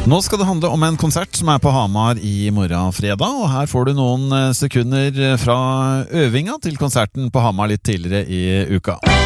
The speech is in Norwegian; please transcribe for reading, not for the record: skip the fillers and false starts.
Nå skal det handle om en konsert som på Hamar I morgen fredag, og her får du noen sekunder fra øvinga til konserten på Hamar litt tidligere I uka.